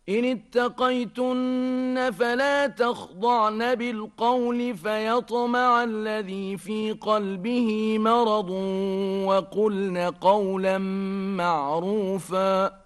إن اتقيتن فلا تخضعن بالقول فيطمع الذي في قلبه مرض وقلن قولا معروفا